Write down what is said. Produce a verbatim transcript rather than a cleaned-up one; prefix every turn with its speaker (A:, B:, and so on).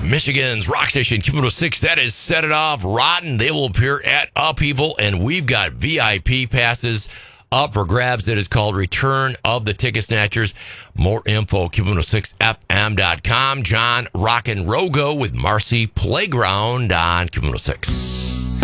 A: Michigan's rock station, Q one oh six, that is Set It Off. Rotten, they will appear at Upheaval, and we've got V I P passes up for grabs. That is called Return of the Ticket Snatchers. More info, Q one oh six F M dot com. John Rockin' Rogo with Marcy Playground on Q one oh six.